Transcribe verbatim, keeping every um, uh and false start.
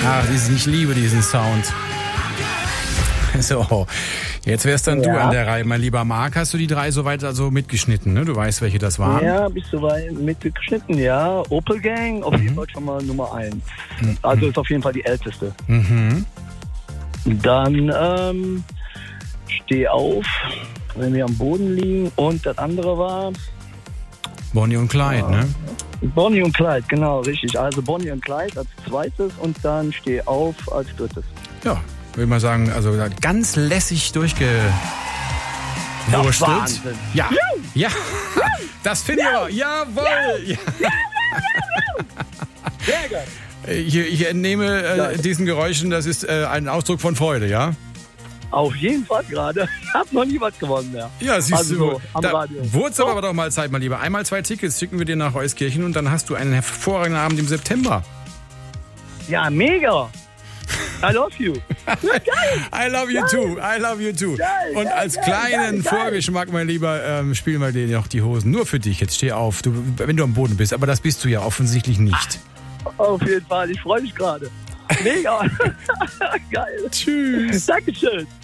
Ach, ich liebe diesen Sound. So, jetzt wärst dann ja. du an der Reihe, mein lieber Marc. Hast du die drei soweit also mitgeschnitten, ne? Du weißt, welche das waren? Ja, bist du soweit mitgeschnitten, ja. Opel Gang, auf jeden Fall schon mal Nummer eins. Mhm. Also ist auf jeden Fall die älteste. Mhm. Dann, ähm, Steh auf, wenn wir am Boden liegen. Und das andere war... Bonnie und Clyde, ja. ne? Bonnie und Clyde, genau, richtig. Also Bonnie und Clyde als zweites und dann Steh auf als drittes. Ja. Würde mal sagen, also ganz lässig durchgewurstelt. Ja, ja, das finde ich aber. Jawohl! Ja. Sehr geil. Ich, ich entnehme äh, diesen Geräuschen, das ist äh, ein Ausdruck von Freude, ja? Auf jeden Fall gerade. Ich habe noch nie was gewonnen mehr. Ja, siehst also du. So, am da Radio. wurde es aber doch mal Zeit, mein Lieber. Einmal zwei Tickets schicken wir dir nach Euskirchen und dann hast du einen hervorragenden Abend im September. Ja, mega. I love you. I love you too. I love you too. Und als kleinen Vorgeschmack, mein Lieber, ähm, spielen wir dir noch die Hosen. Nur für dich. Jetzt steh auf, du, wenn du am Boden bist. Aber das bist du ja offensichtlich nicht. Auf jeden Fall. Ich freue mich gerade. Mega. Geil. Tschüss. Dankeschön.